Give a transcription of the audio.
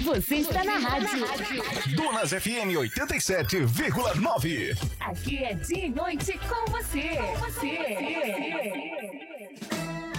Você está na rádio. Donas FM 87,9. Aqui é dia e noite com você. Com você.